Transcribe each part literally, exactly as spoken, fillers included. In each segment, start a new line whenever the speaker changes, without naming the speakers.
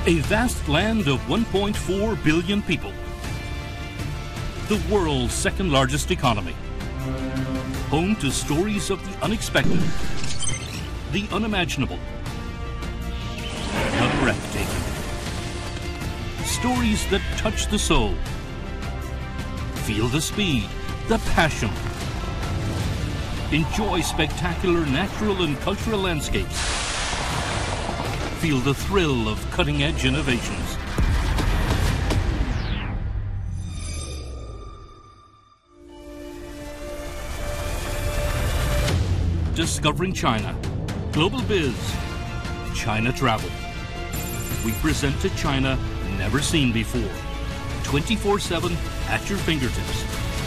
A vast land of one point four billion people. The world's second largest economy. Home to stories of the unexpected, the unimaginable, the breathtaking. Stories that touch the soul. Feel the speed, the passion. Enjoy spectacular natural and cultural landscapes. Feel the thrill of cutting-edge innovations. Discovering China. Global Biz. China Travel. We present a China never seen before. twenty-four seven at your fingertips.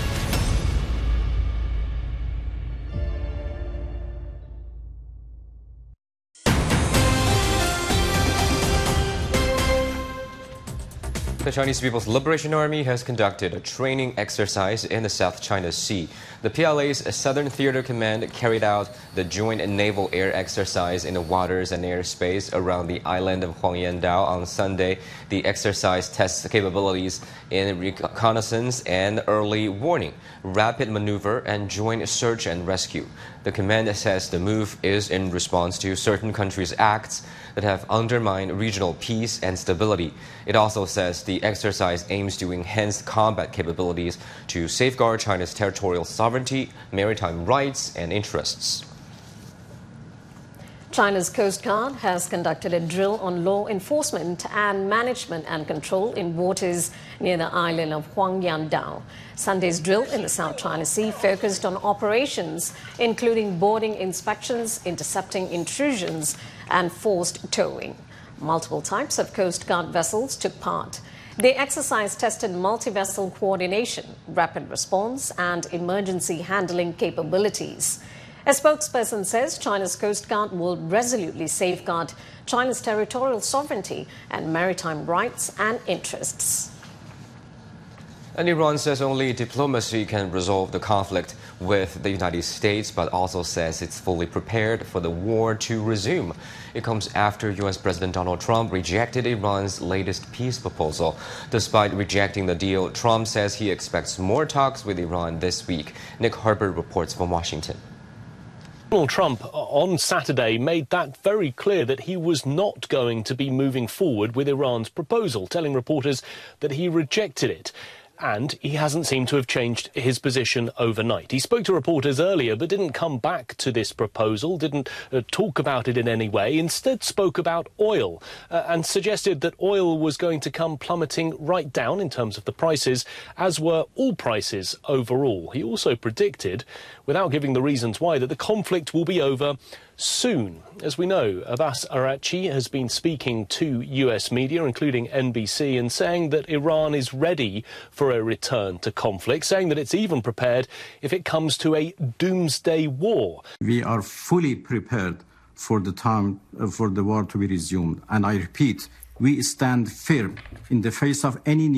The Chinese People's Liberation Army has conducted a training exercise in the South China Sea. The P L A's Southern Theater Command carried out the joint naval air exercise in the waters and airspace around the island of Huangyuandao on Sunday. The exercise tests capabilities in reconnaissance and early warning, rapid maneuver, and joint search and rescue. The command says the move is in response to certain countries' acts that have undermined regional peace and stability. It also says the exercise aims to enhance combat capabilities to safeguard China's territorial sovereignty, maritime rights, and interests.
China's Coast Guard has conducted a drill on law enforcement and management and control in waters near the island of Huangyuandao. Sunday's drill in the South China Sea focused on operations, including boarding inspections, intercepting intrusions, and forced towing. Multiple types of Coast Guard vessels took part. The exercise tested multi-vessel coordination, rapid response, and emergency handling capabilities. A spokesperson says China's Coast Guard will resolutely safeguard China's territorial sovereignty and maritime rights and interests.
And Iran says only diplomacy can resolve the conflict with the United States, but also says it's fully prepared for the war to resume. It comes after U S President Donald Trump rejected Iran's latest peace proposal. Despite rejecting the deal, Trump says he expects more talks with Iran this week. Nick Harper reports from Washington.
Donald Trump on Saturday made that very clear that he was not going to be moving forward with Iran's proposal, telling reporters that he rejected it. And he hasn't seemed to have changed his position overnight. He spoke to reporters earlier but didn't come back to this proposal, didn't uh, talk about it in any way, instead spoke about oil uh, and suggested that oil was going to come plummeting right down in terms of the prices, as were all prices overall. He also predicted, without giving the reasons why, that the conflict will be over soon. As we know, Abbas Araghchi has been speaking to U S media, including N B C, and saying that Iran is ready for a return to conflict, saying that it's even prepared if it comes to a doomsday war.
We are fully prepared for the time uh, for the war to be resumed. And I repeat, we stand firm in the face of any